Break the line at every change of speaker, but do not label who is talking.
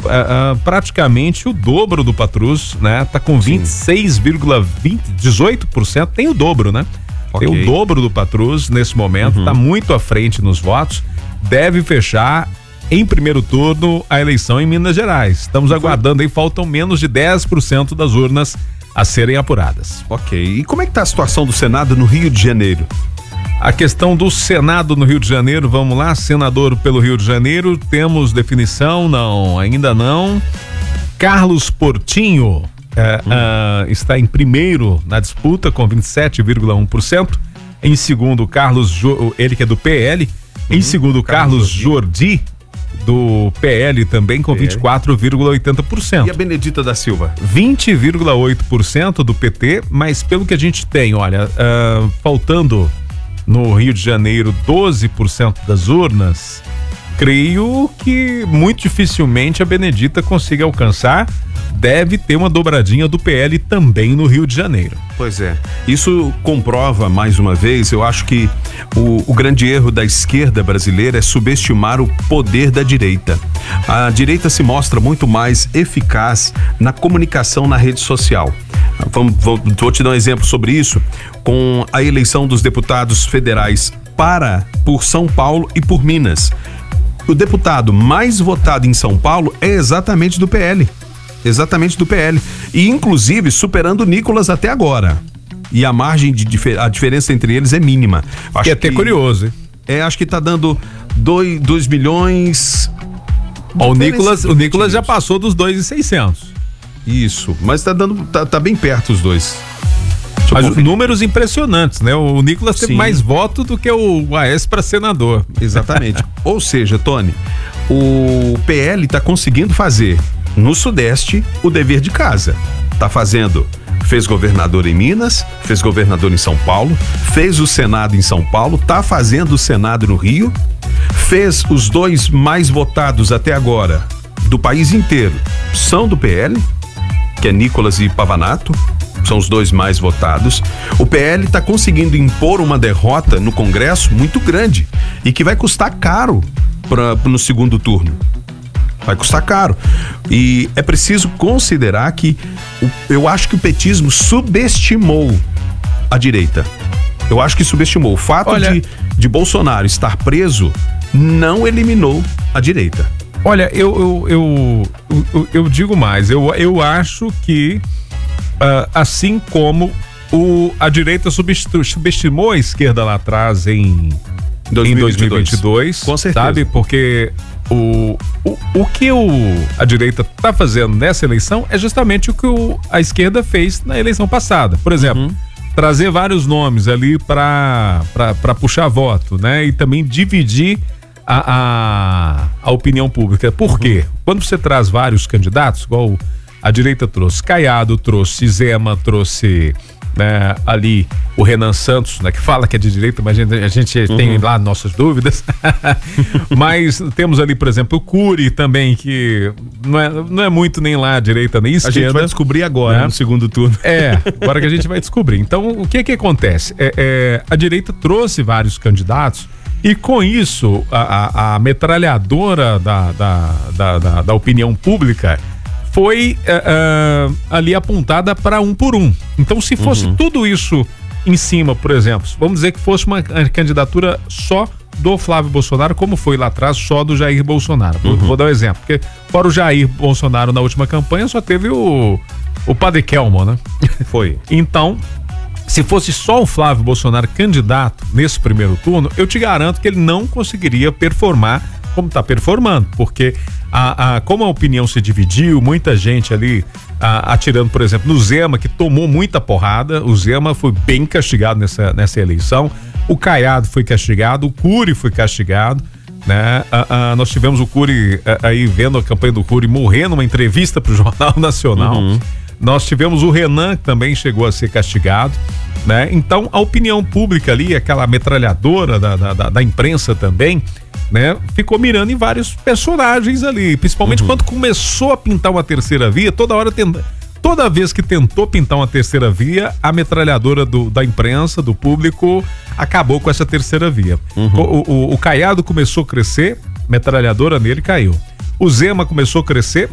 praticamente o dobro do Patrus, né? Tá com 26,18%, tem o dobro, né?
Okay.
Tem o dobro do Patrus nesse momento, tá muito à frente nos votos, deve fechar em primeiro turno a eleição em Minas Gerais. Estamos aguardando aí, faltam menos de 10% das urnas a serem apuradas.
Ok, e como é que tá a situação do Senado no Rio de Janeiro?
A questão do Senado no Rio de Janeiro, vamos lá, senador pelo Rio de Janeiro, temos definição? Não, ainda não. Carlos Portinho está em primeiro na disputa com 27,1%. Em segundo, ele que é do PL. Em segundo, Carlos Jordi, do PL também, com 24,80%.
E a Benedita da Silva?
20,8% do PT, mas pelo que a gente tem, olha, faltando no Rio de Janeiro 12% das urnas, creio que muito dificilmente a Benedita consiga alcançar. Deve ter uma dobradinha do PL também no Rio de Janeiro.
Pois é, isso comprova mais uma vez, eu acho que o grande erro da esquerda brasileira é subestimar o poder da direita. A direita se mostra muito mais eficaz na comunicação na rede social. Vou te dar um exemplo sobre isso com a eleição dos deputados federais por São Paulo e por Minas. O deputado mais votado em São Paulo é exatamente do PL. Exatamente do PL. E inclusive superando o Nicolas até agora. E a margem a diferença entre eles é mínima.
Acho que é até curioso, hein?
Acho que tá dando 2 milhões.
O Nicolas já passou dos 2.600.
Isso, mas tá bem perto os dois.
Mas números impressionantes, né? O Nicolas teve mais voto do que o Aécio para senador.
Exatamente. Ou seja, Tony, o PL tá conseguindo fazer no Sudeste o dever de casa. Tá fazendo. Fez governador em Minas, fez governador em São Paulo, fez o Senado em São Paulo, tá fazendo o Senado no Rio, fez os dois mais votados até agora do país inteiro, são do PL, que é Nicolas e Pavanato, são os dois mais votados. O PL tá conseguindo impor uma derrota no Congresso muito grande e que vai custar caro no segundo turno. Vai custar caro. E é preciso considerar que eu acho que o petismo subestimou a direita. Eu acho que subestimou. O fato de Bolsonaro estar preso não eliminou a direita.
Olha, eu digo mais. Eu acho que assim como a direita subestimou a esquerda lá atrás em 2022,
com certeza.
Sabe? Porque o que a direita está fazendo nessa eleição é justamente o que a esquerda fez na eleição passada. Por exemplo, trazer vários nomes ali para puxar voto, né? E também dividir a opinião pública. Por quê? Quando você traz vários candidatos, igual a direita trouxe Caiado, trouxe Zema, trouxe ali o Renan Santos, né, que fala que é de direita, mas a gente tem lá nossas dúvidas. Mas temos ali, por exemplo, o Cury também, que não é muito nem lá direita nem esquerda.
A gente vai descobrir agora, no segundo turno.
Agora que a gente vai descobrir. Então, o que acontece? A direita trouxe vários candidatos e com isso a metralhadora da opinião pública foi ali apontada para um por um. Então, se fosse tudo isso em cima, por exemplo, vamos dizer que fosse uma candidatura só do Flávio Bolsonaro, como foi lá atrás só do Jair Bolsonaro. Vou dar um exemplo, porque fora o Jair Bolsonaro na última campanha, só teve o Padre Kelmo, né?
Foi.
Então, se fosse só o Flávio Bolsonaro candidato nesse primeiro turno, eu te garanto que ele não conseguiria performar como está performando, porque como a opinião se dividiu, muita gente ali atirando, por exemplo, no Zema, que tomou muita porrada. O Zema foi bem castigado nessa eleição, o Caiado foi castigado, o Cury foi castigado, né? Nós tivemos o Cury aí vendo a campanha do Cury morrer numa entrevista para o Jornal Nacional. Nós tivemos o Renan, que também chegou a ser castigado, né? Então a opinião pública ali, aquela metralhadora da imprensa também, né, ficou mirando em vários personagens ali, principalmente quando começou a pintar uma terceira via. Toda vez que tentou pintar uma terceira via, a metralhadora da imprensa, do público, acabou com essa terceira via. O Caiado começou a crescer, metralhadora nele caiu. O Zema começou a crescer,